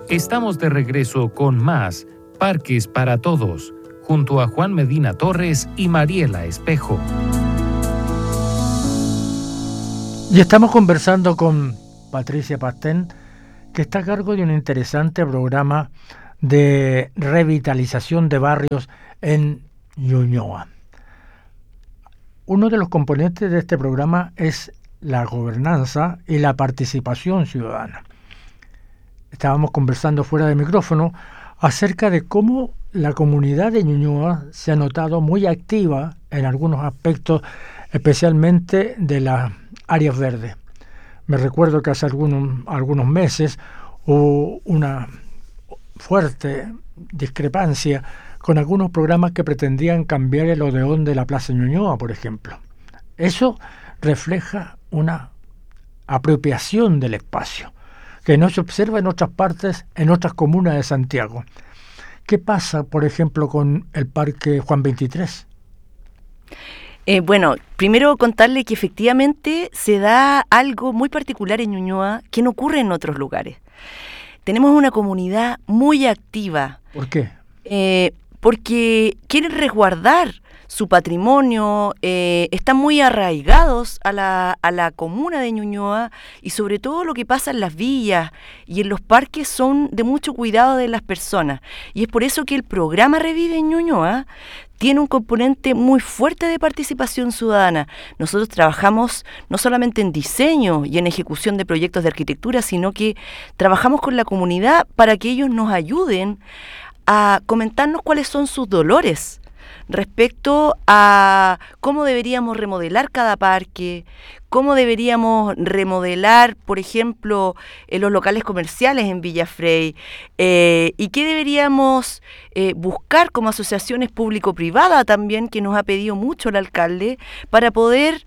Estamos de regreso con más Parques para Todos, junto a Juan Medina Torres y Mariela Espejo. Y estamos conversando con Patricia Pastén, que está a cargo de un interesante programa de revitalización de barrios en Ñuñoa. Uno de los componentes de este programa es la gobernanza y la participación ciudadana. Estábamos conversando fuera de micrófono acerca de cómo la comunidad de Ñuñoa se ha notado muy activa en algunos aspectos, especialmente de las áreas verdes. Me recuerdo que hace algunos meses hubo una fuerte discrepancia con algunos programas que pretendían cambiar el odeón de la Plaza Ñuñoa, por ejemplo. Eso refleja una apropiación del espacio que no se observa en otras partes, en otras comunas de Santiago. ¿Qué pasa, por ejemplo, con el Parque Juan 23? Bueno, primero contarle que efectivamente se da algo muy particular en Ñuñoa que no ocurre en otros lugares. Tenemos una comunidad muy activa. ¿Por qué? Porque quieren resguardar su patrimonio, están muy arraigados a la comuna de Ñuñoa, y sobre todo lo que pasa en las villas y en los parques son de mucho cuidado de las personas. Y es por eso que el programa Revive en Ñuñoa tiene un componente muy fuerte de participación ciudadana. Nosotros trabajamos no solamente en diseño y en ejecución de proyectos de arquitectura, sino que trabajamos con la comunidad para que ellos nos ayuden a comentarnos cuáles son sus dolores respecto a cómo deberíamos remodelar cada parque, cómo deberíamos remodelar, por ejemplo, los locales comerciales en Villa Frey, y qué deberíamos buscar como asociaciones público-privadas también, que nos ha pedido mucho el alcalde, para poder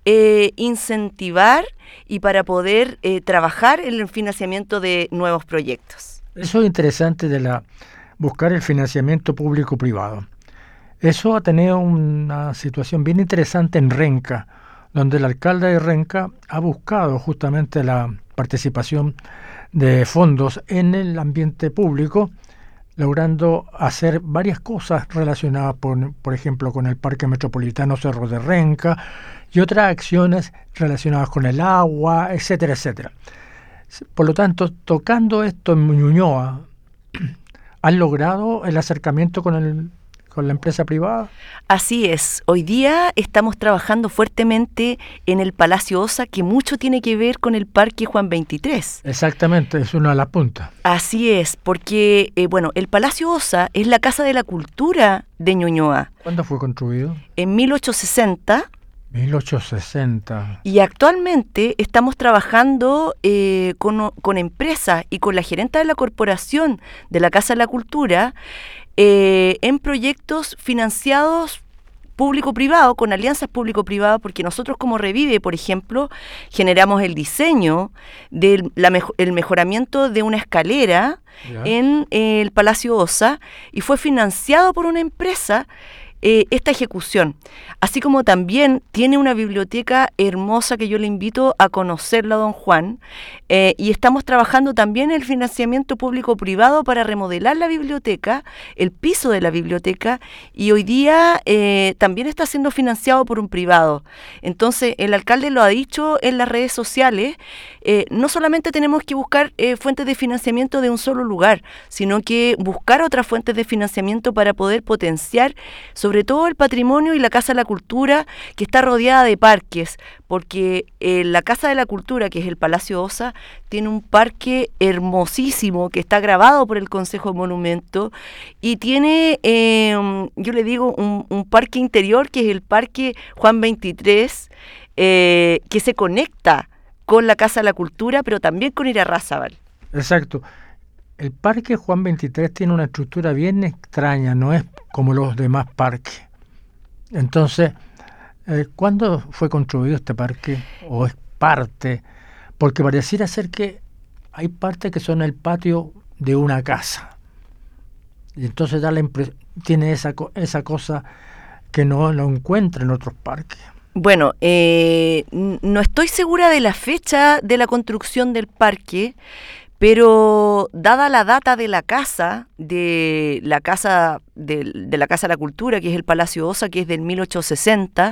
incentivar y para poder trabajar en el financiamiento de nuevos proyectos. Eso es interesante de buscar el financiamiento público-privado. Eso ha tenido una situación bien interesante en Renca, donde el alcalde de Renca ha buscado justamente la participación de fondos en el ambiente público, logrando hacer varias cosas relacionadas, por ejemplo, con el Parque Metropolitano Cerro de Renca y otras acciones relacionadas con el agua, etcétera, etcétera. Por lo tanto, tocando esto en Ñuñoa, ¿han logrado el acercamiento con la empresa privada? Así es. Hoy día estamos trabajando fuertemente en el Palacio Osa, que mucho tiene que ver con el Parque Juan 23. Exactamente, es una de las puntas. Así es, porque el Palacio Osa es la Casa de la Cultura de Ñuñoa. ¿Cuándo fue construido? En 1860. 1860. Y actualmente estamos trabajando con empresas y con la gerenta de la corporación de la Casa de la Cultura en proyectos financiados público-privado, con alianzas público-privadas, porque nosotros como Revive, por ejemplo, generamos el diseño del el mejoramiento de una escalera en el Palacio Osa, y fue financiado por una empresa esta ejecución, así como también tiene una biblioteca hermosa que yo le invito a conocerla, don Juan, y estamos trabajando también en el financiamiento público-privado para remodelar la biblioteca, el piso de la biblioteca, y hoy día también está siendo financiado por un privado. Entonces, el alcalde lo ha dicho en las redes sociales, no solamente tenemos que buscar fuentes de financiamiento de un solo lugar, sino que buscar otras fuentes de financiamiento para poder potenciar sobre todo el patrimonio y la Casa de la Cultura, que está rodeada de parques, porque la Casa de la Cultura, que es el Palacio Osa, tiene un parque hermosísimo que está grabado por el Consejo de Monumentos, y tiene, yo le digo, un parque interior que es el Parque Juan 23, que se conecta con la Casa de la Cultura, pero también con Irarrázaval. Exacto. El Parque Juan 23 tiene una estructura bien extraña, no es como los demás parques. Entonces, ¿cuándo fue construido este parque? ¿O es parte? Porque pareciera ser que hay partes que son el patio de una casa. Y entonces tiene esa cosa que no lo encuentra en otros parques. Bueno, no estoy segura de la fecha de la construcción del parque, Pero dada la data de la casa, de la Casa de la Cultura, que es el Palacio Osa, que es del 1860,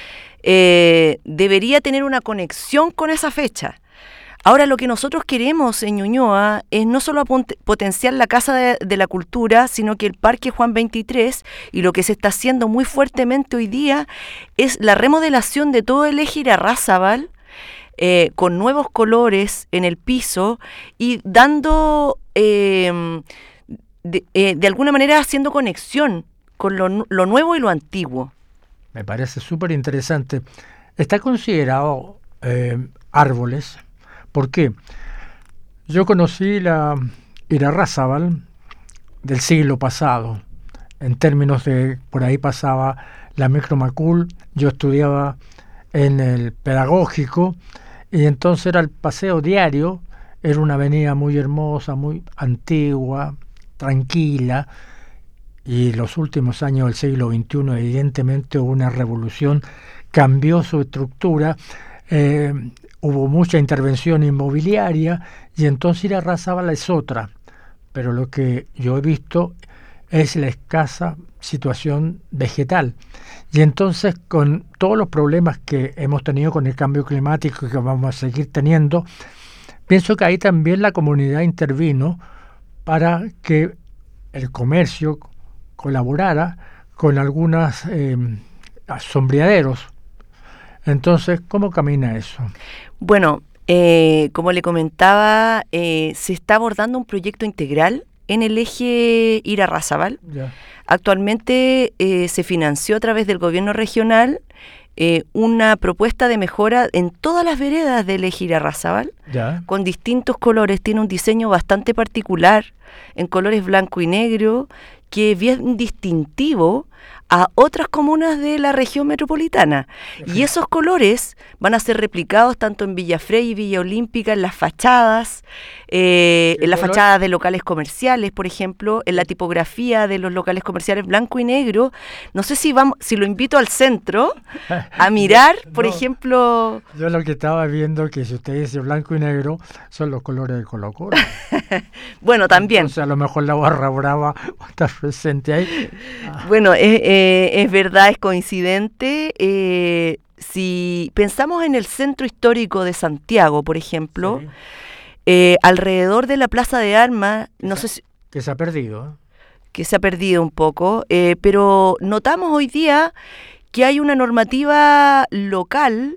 debería tener una conexión con esa fecha. Ahora, lo que nosotros queremos en Ñuñoa es no solo potenciar la Casa de la Cultura, sino que el Parque Juan 23, y lo que se está haciendo muy fuertemente hoy día es la remodelación de todo el eje Irarrázaval, con nuevos colores en el piso y dando, de alguna manera, haciendo conexión con lo nuevo y lo antiguo. Me parece súper interesante. Está considerado árboles. ¿Por qué? Yo conocí la Irarrázaval del siglo pasado, en términos de, por ahí pasaba la Micro Macul, yo estudiaba en el pedagógico, y entonces era el paseo diario, era una avenida muy hermosa, muy antigua, tranquila, y los últimos años del siglo XXI evidentemente hubo una revolución, cambió su estructura, hubo mucha intervención inmobiliaria y entonces Irarrázaval es otra, pero lo que yo he visto es la escasa situación vegetal. Y entonces, con todos los problemas que hemos tenido con el cambio climático y que vamos a seguir teniendo, pienso que ahí también la comunidad intervino para que el comercio colaborara con algunos sombreaderos. Entonces, ¿cómo camina eso? Bueno, como le comentaba, se está abordando un proyecto integral en el eje Irarrázaval. Ya. Actualmente se financió a través del gobierno regional una propuesta de mejora en todas las veredas del eje Irarrázaval, con distintos colores. Tiene un diseño bastante particular, en colores blanco y negro, que es bien distintivo a otras comunas de la región metropolitana. Y esos colores van a ser replicados tanto en Villa Frey y Villa Olímpica, en las fachadas, en las fachadas de locales comerciales, por ejemplo, en la tipografía de los locales comerciales blanco y negro. No sé si lo invito al centro a mirar, por ejemplo... Yo lo que estaba viendo que si usted dice blanco y negro, son los colores de Colo-Colo. Bueno, también. Entonces a lo mejor la Barra Brava está presente ahí. Bueno, es verdad, es coincidente. Si pensamos en el centro histórico de Santiago, por ejemplo, sí, alrededor de la Plaza de Armas, no sé si... Que se ha perdido. Que se ha perdido un poco, pero notamos hoy día que hay una normativa local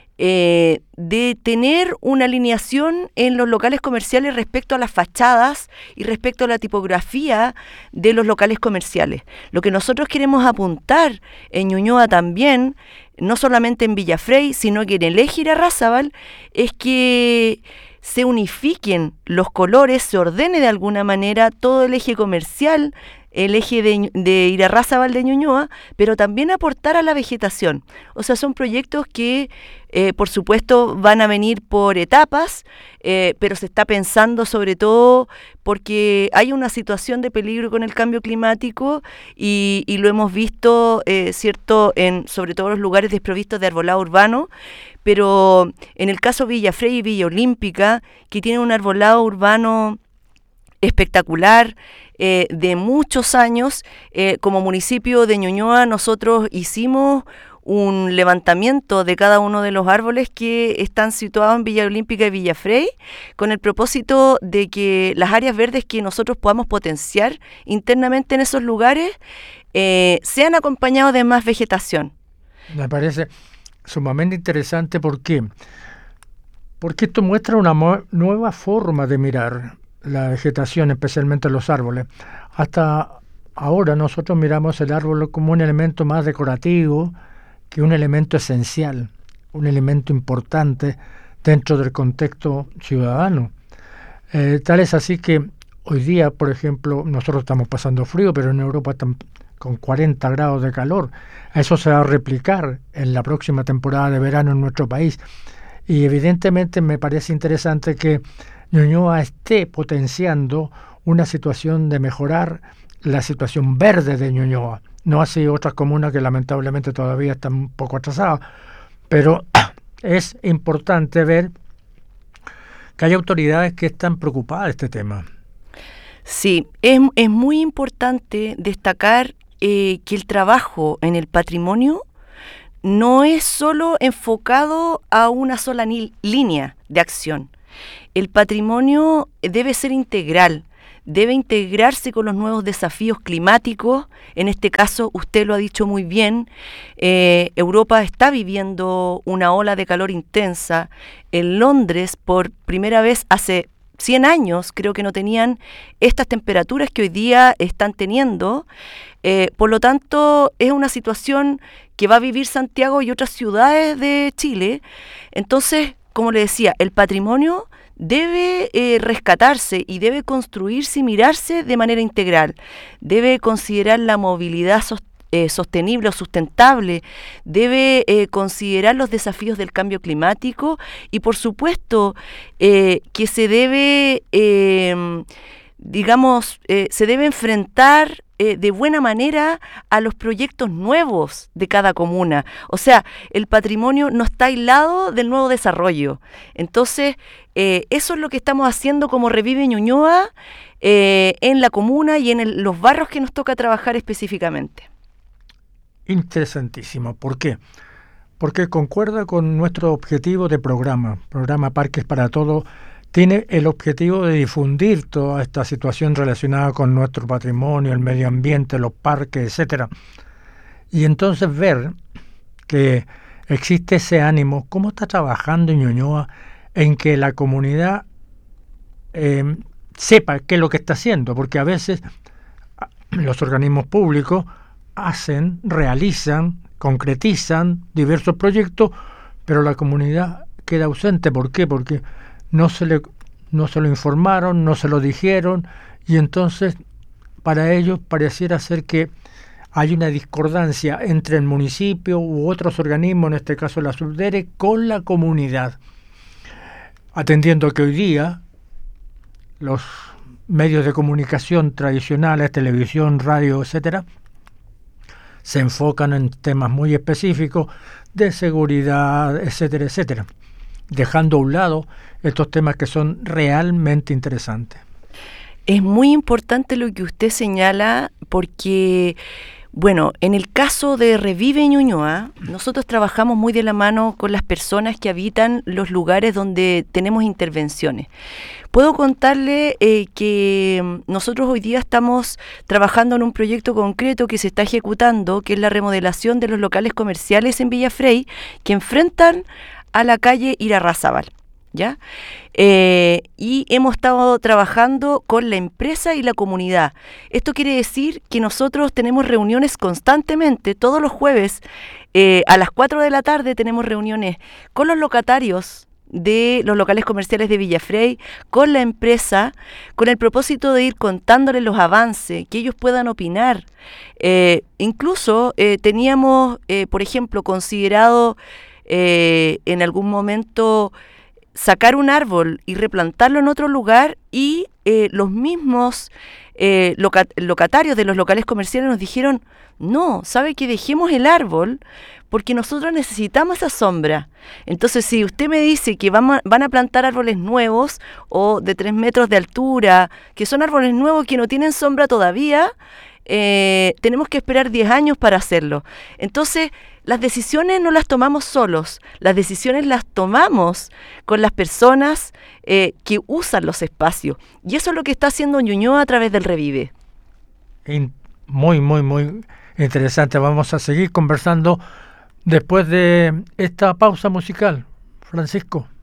de tener una alineación en los locales comerciales respecto a las fachadas y respecto a la tipografía de los locales comerciales. Lo que nosotros queremos apuntar en Ñuñoa también, no solamente en Villa Frey, sino que en el eje Irarrázaval, es que se unifiquen los colores, se ordene de alguna manera todo el eje comercial, el eje de Irarrázaval de Ñuñoa, pero también aportar a la vegetación. O sea, son proyectos que, por supuesto, van a venir por etapas, pero se está pensando sobre todo porque hay una situación de peligro con el cambio climático y lo hemos visto, ¿cierto?, sobre todo los lugares desprovistos de arbolado urbano, pero en el caso Villa Frey y Villa Olímpica, que tienen un arbolado urbano espectacular, de muchos años, como municipio de Ñuñoa nosotros hicimos un levantamiento de cada uno de los árboles que están situados en Villa Olímpica y Villa Frey, con el propósito de que las áreas verdes que nosotros podamos potenciar internamente en esos lugares sean acompañados de más vegetación. Me parece sumamente interesante. ¿Por qué? Porque esto muestra una nueva forma de mirar la vegetación, especialmente los árboles. Hasta ahora nosotros miramos el árbol como un elemento más decorativo que un elemento esencial, un elemento importante dentro del contexto ciudadano. Tal es así que hoy día, por ejemplo, nosotros estamos pasando frío, pero en Europa están con 40 grados de calor. Eso se va a replicar en la próxima temporada de verano en nuestro país. Y evidentemente me parece interesante que Ñuñoa esté potenciando una situación de mejorar la situación verde de Ñuñoa. No así otras comunas que lamentablemente todavía están un poco atrasadas, pero es importante ver que hay autoridades que están preocupadas de este tema. Sí, es muy importante destacar que el trabajo en el patrimonio no es solo enfocado a una sola línea de acción. El patrimonio debe ser integral, debe integrarse con los nuevos desafíos climáticos. En este caso, usted lo ha dicho muy bien, Europa está viviendo una ola de calor intensa. En Londres, por primera vez hace 100 años, creo que no tenían estas temperaturas que hoy día están teniendo. Por lo tanto, es una situación que va a vivir Santiago y otras ciudades de Chile. Entonces, como le decía, el patrimonio debe rescatarse y debe construirse y mirarse de manera integral. Debe considerar la movilidad sostenible o sustentable, debe considerar los desafíos del cambio climático y, por supuesto, que se debe, se debe enfrentar de buena manera a los proyectos nuevos de cada comuna. O sea, el patrimonio no está aislado del nuevo desarrollo. Entonces, eso es lo que estamos haciendo como Revive Ñuñoa en la comuna y en los barrios que nos toca trabajar específicamente. Interesantísimo. ¿Por qué? Porque concuerda con nuestro objetivo de programa Parques para Todos. Tiene el objetivo de difundir toda esta situación relacionada con nuestro patrimonio, el medio ambiente, los parques, etcétera. Y entonces ver que existe ese ánimo, cómo está trabajando Ñuñoa en que la comunidad sepa qué es lo que está haciendo, porque a veces los organismos públicos hacen, realizan, concretizan diversos proyectos, pero la comunidad queda ausente. ¿Por qué? Porque no se lo informaron, no se lo dijeron, y entonces para ellos pareciera ser que hay una discordancia entre el municipio u otros organismos, en este caso la Subdere, con la comunidad. Atendiendo que hoy día los medios de comunicación tradicionales, televisión, radio, etcétera, se enfocan en temas muy específicos de seguridad, etcétera, etcétera, dejando a un lado estos temas que son realmente interesantes. Es muy importante lo que usted señala porque, bueno, en el caso de Revive Ñuñoa, nosotros trabajamos muy de la mano con las personas que habitan los lugares donde tenemos intervenciones. Puedo contarle que nosotros hoy día estamos trabajando en un proyecto concreto que se está ejecutando, que es la remodelación de los locales comerciales en Villa Frey, que enfrentan a la calle Irarrázaval, ¿ya? Y hemos estado trabajando con la empresa y la comunidad. Esto quiere decir que nosotros tenemos reuniones constantemente, todos los jueves, a las 4 de la tarde tenemos reuniones con los locatarios de los locales comerciales de Villa Frey, con la empresa, con el propósito de ir contándoles los avances, que ellos puedan opinar. Incluso teníamos, por ejemplo, considerado en algún momento sacar un árbol y replantarlo en otro lugar, y los mismos locatarios de los locales comerciales nos dijeron: no, ¿sabe que dejemos el árbol? Porque nosotros necesitamos esa sombra. Entonces, si usted me dice que van a plantar árboles nuevos o de 3 metros de altura, que son árboles nuevos que no tienen sombra todavía, tenemos que esperar 10 años para hacerlo. Entonces, las decisiones no las tomamos solos, las decisiones las tomamos con las personas que usan los espacios. Y eso es lo que está haciendo Ñuñoa a través del Revive. Muy, muy, muy interesante. Vamos a seguir conversando después de esta pausa musical. Francisco.